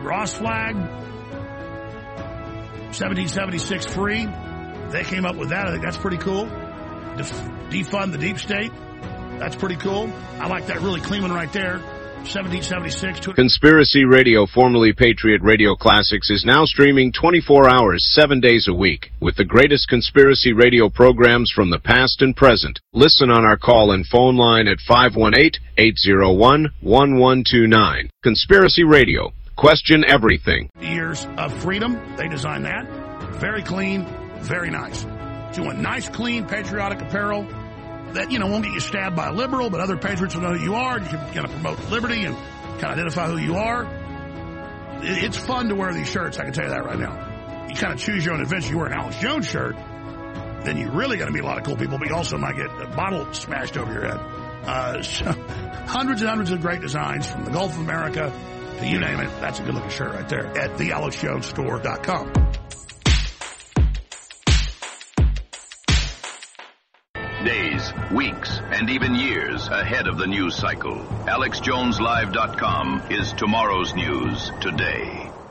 Ross flag, 1776 free. They came up with that. I think that's pretty cool. Defund the deep state. That's pretty cool. I like that really clean one right there. 1776. Conspiracy Radio, formerly Patriot Radio Classics, is now streaming 24 hours, 7 days a week, with the greatest conspiracy radio programs from the past and present. Listen on our call and phone line at 518-801-1129. Conspiracy Radio. Question everything. Years of freedom. They designed that. Very clean, very nice. If you want nice, clean, patriotic apparel that, won't get you stabbed by a liberal, but other patriots will know who you are. You can kind of promote liberty and kind of identify who you are. It's fun to wear these shirts, I can tell you that right now. You kind of choose your own adventure. You wear an Alex Jones shirt, then you're really going to meet a lot of cool people, but you also might get a bottle smashed over your head. So, hundreds and hundreds of great designs from the Gulf of America to you name it. That's a good-looking shirt right there at thealexjonesstore.com. Days, weeks, and even years ahead of the news cycle. AlexJonesLive.com is tomorrow's news today.